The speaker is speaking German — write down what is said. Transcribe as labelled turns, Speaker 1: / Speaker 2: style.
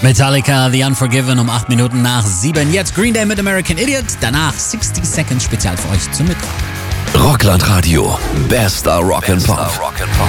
Speaker 1: Metallica, The Unforgiven um 8 Minuten nach 7. Jetzt Green Day mit American Idiot. Danach 60 Seconds Spezial für euch zum Mittag.
Speaker 2: Rockland Radio. Bester Rock'n'Pop.